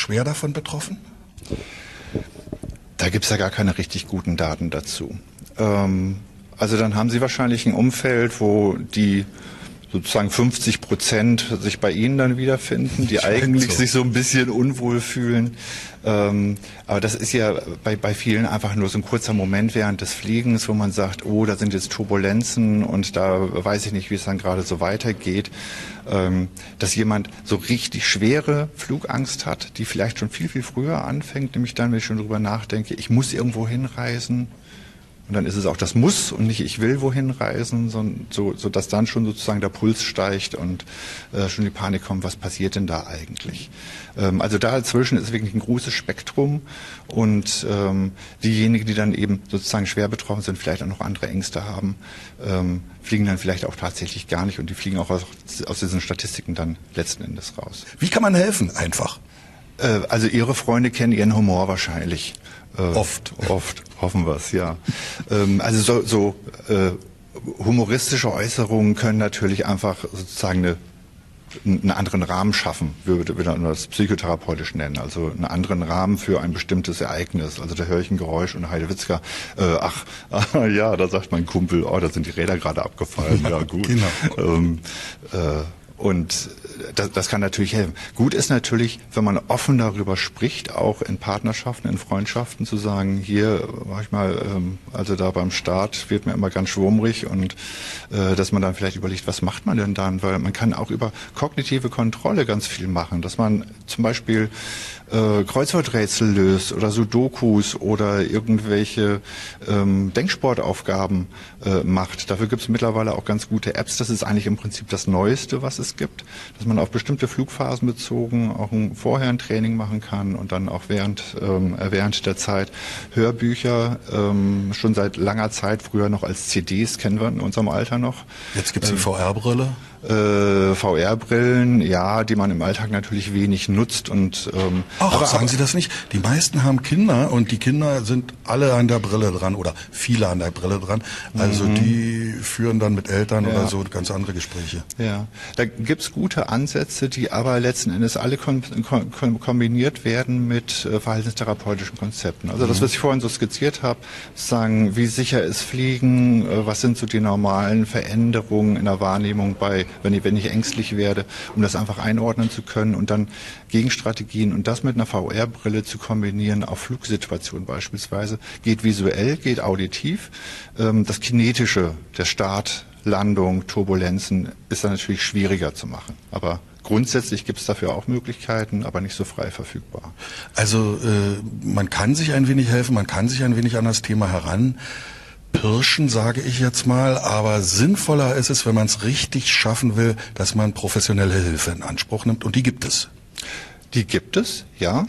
schwer davon betroffen? Da gibt's ja gar keine richtig guten Daten dazu. Also dann haben Sie wahrscheinlich ein Umfeld, wo die sozusagen 50% sich bei Ihnen dann wiederfinden, die eigentlich sich so ein bisschen unwohl fühlen. Aber das ist ja bei vielen einfach nur so ein kurzer Moment während des Fliegens, wo man sagt, oh, da sind jetzt Turbulenzen und da weiß ich nicht, wie es dann gerade so weitergeht. Dass jemand so richtig schwere Flugangst hat, die vielleicht schon viel, viel früher anfängt, nämlich dann, wenn ich schon drüber nachdenke, ich muss irgendwo hinreisen. Und dann ist es auch das Muss und nicht ich will wohin reisen, sondern so dass dann schon sozusagen der Puls steigt und schon die Panik kommt, was passiert denn da eigentlich? Also dazwischen ist wirklich ein großes Spektrum und diejenigen, die dann eben sozusagen schwer betroffen sind, vielleicht auch noch andere Ängste haben, fliegen dann vielleicht auch tatsächlich gar nicht und die fliegen auch aus diesen Statistiken dann letzten Endes raus. Wie kann man helfen? Einfach. Also Ihre Freunde kennen Ihren Humor wahrscheinlich. Oft, hoffen wir es, ja. Also humoristische Äußerungen können natürlich einfach sozusagen einen anderen Rahmen schaffen, würde man das psychotherapeutisch nennen, also einen anderen Rahmen für ein bestimmtes Ereignis. Also da höre ich ein Geräusch und Heidewitzka, ja, da sagt mein Kumpel, oh, da sind die Räder gerade abgefallen, ja gut. Genau. Und das kann natürlich helfen. Gut ist natürlich, wenn man offen darüber spricht, auch in Partnerschaften, in Freundschaften, zu sagen, hier, manchmal, also da beim Start wird mir immer ganz schwummrig und dass man dann vielleicht überlegt, was macht man denn dann? Weil man kann auch über kognitive Kontrolle ganz viel machen, dass man zum Beispiel Kreuzworträtsel löst oder Sudokus oder irgendwelche Denksportaufgaben macht. Dafür gibt es mittlerweile auch ganz gute Apps. Das ist eigentlich im Prinzip das Neueste, was es gibt, dass man auf bestimmte Flugphasen bezogen auch vorher ein Training machen kann und dann auch während der Zeit Hörbücher, schon seit langer Zeit, früher noch als CDs, kennen wir in unserem Alter noch. Jetzt gibt es die VR-Brille. VR-Brillen, ja, die man im Alltag natürlich wenig nutzt und aber sagen Sie das nicht? Die meisten haben Kinder und die Kinder sind alle an der Brille dran oder viele an der Brille dran. Also die führen dann mit Eltern oder so ganz andere Gespräche. Ja, da gibt's gute Ansätze, die aber letzten Endes alle kombiniert werden mit verhaltenstherapeutischen Konzepten. Also das, was ich vorhin so skizziert habe, sagen, wie sicher ist Fliegen, was sind so die normalen Veränderungen in der Wahrnehmung wenn ich ängstlich werde, um das einfach einordnen zu können und dann Gegenstrategien und das mit einer VR-Brille zu kombinieren, auf Flugsituationen beispielsweise, geht visuell, geht auditiv. Das Kinetische, der Start, Landung, Turbulenzen, ist dann natürlich schwieriger zu machen. Aber grundsätzlich gibt es dafür auch Möglichkeiten, aber nicht so frei verfügbar. Also man kann sich ein wenig helfen, man kann sich ein wenig an das Thema heranpirschen, sage ich jetzt mal, aber sinnvoller ist es, wenn man es richtig schaffen will, dass man professionelle Hilfe in Anspruch nimmt und die gibt es. Die gibt es, ja.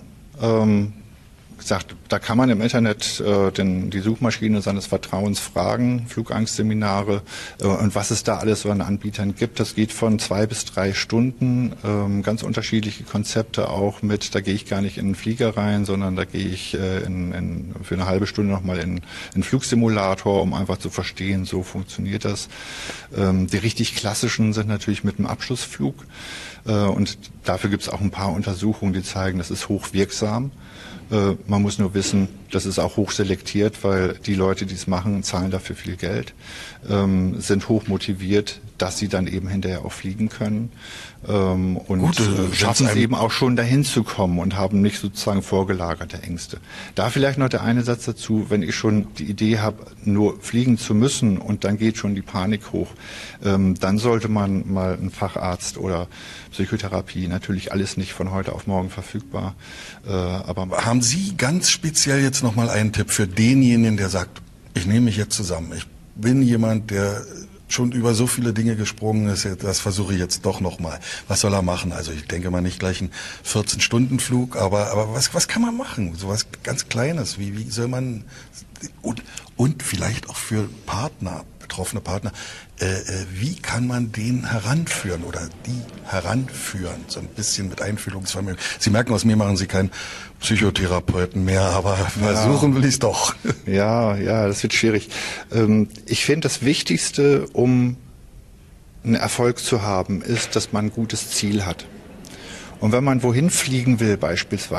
Gesagt, da kann man im Internet die Suchmaschine seines Vertrauens fragen, Flugangstseminare und was es da alles so an Anbietern gibt. Das geht von 2 bis 3 Stunden, ganz unterschiedliche Konzepte auch mit, da gehe ich gar nicht in den Flieger rein, sondern da gehe ich für eine halbe Stunde nochmal in einen Flugsimulator, um einfach zu verstehen, so funktioniert das. Die richtig klassischen sind natürlich mit einem Abschlussflug und dafür gibt es auch ein paar Untersuchungen, die zeigen, das ist hochwirksam. Man muss nur wissen, das ist auch hochselektiert, weil die Leute, die es machen, zahlen dafür viel Geld, sind hoch motiviert, dass sie dann eben hinterher auch fliegen können und schaffen es eben auch schon dahin zu kommen und haben nicht sozusagen vorgelagerte Ängste. Da vielleicht noch der eine Satz dazu, wenn ich schon die Idee habe, nur fliegen zu müssen und dann geht schon die Panik hoch, dann sollte man mal einen Facharzt oder Psychotherapie, natürlich alles nicht von heute auf morgen verfügbar. Aber haben Sie ganz speziell jetzt nochmal einen Tipp für denjenigen, der sagt, ich nehme mich jetzt zusammen, ich bin jemand, der schon über so viele Dinge gesprungen ist, das versuche ich jetzt doch nochmal. Was soll er machen? Also ich denke mal nicht gleich einen 14-Stunden-Flug, aber was kann man machen? So was ganz Kleines, wie soll man, und vielleicht auch für Partner, betroffene Partner, wie kann man den heranführen oder die heranführen? So ein bisschen mit Einfühlungsvermögen. Sie merken, aus mir machen Sie keinen Psychotherapeuten mehr, aber versuchen will ich es doch. Ja, das wird schwierig. Ich finde, das Wichtigste, um einen Erfolg zu haben, ist, dass man ein gutes Ziel hat. Und wenn man wohin fliegen will beispielsweise,